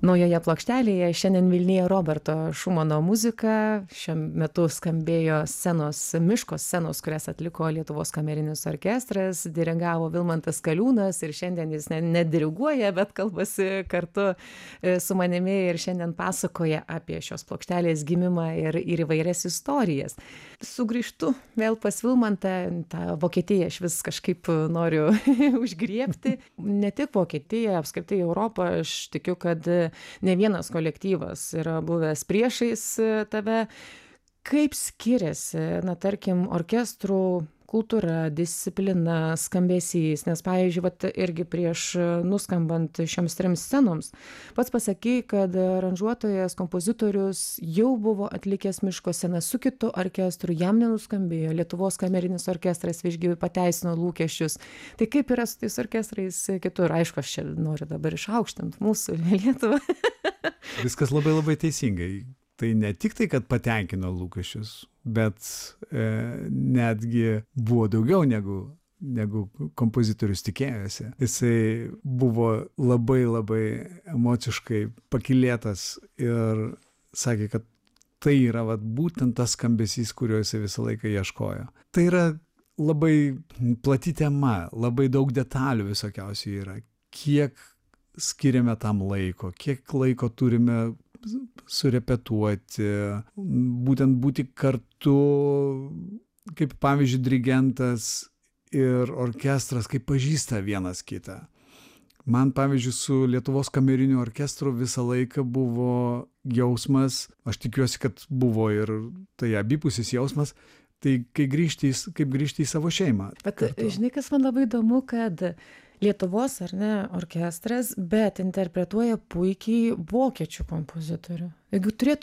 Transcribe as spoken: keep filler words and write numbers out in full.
Naujoje plokštelėje šiandien Vilniuje Roberto Šumano muzika. Šiuo metu skambėjo scenos, miško scenos, kurias atliko Lietuvos kamerinis orkestras, dirigavo Vilmantas Kaliūnas ir šiandien jis ne, nediriguoja, bet kalbasi kartu su manimi ir šiandien pasakoja apie šios plokštelės gimimą ir, ir įvairias istorijas. Sugrįžtu vėl pas Vilmantą, tą Vokietiją aš vis kažkaip noriu užgriebti. Ne tik Vokietiją, apskritai Europą, aš tikiu, kad ne vienas kolektyvas yra buvęs priešais tave. Kaip skiriasi, na, tarkim, orkestrų kultūra, disciplina, skambesys, nes, pavyzdžiui, vat, irgi prieš nuskambant šioms trims scenoms, pats pasakei, kad aranžuotojas, kompozitorius jau buvo atlikęs miško sceną su kitu orkestru, jam nenuskambėjo, Lietuvos kamerinis orkestras visgi pateisino lūkesčius. Tai kaip yra su tais orkestrais kitur? Aišku, aš čia noriu dabar išaukštinti mūsų Lietuvą. Viskas labai labai teisingai. Tai ne tik tai, kad patenkino lūkesčius, bet e, netgi buvo daugiau negu, negu kompozitorius tikėjosi. Jisai buvo labai labai emociškai pakylėtas ir sakė, kad tai yra vat, būtent tas skambesys, kurio jisai visą laiką ieškojo. Tai yra labai plati tema, labai daug detalių visokiausių yra. Kiek skiriame tam laiko, kiek laiko turime surepetuoti, būtent būti kartu, kaip pavyzdžiui dirigentas ir orkestras, kaip pažįsta vienas kitą. Man, pavyzdžiui, su Lietuvos kameriniu orkestru visą laiką buvo jausmas, aš tikiuosi, kad buvo ir tai abipusis jausmas, tai kai grįžti, kaip grįžti į savo šeimą. Bet kartu. Žinai, kas man labai įdomu, kad Lietuvos, ar ne, orkestras, bet interpretuoja puikiai vokiečių kompozitorių. Jeigu turėtų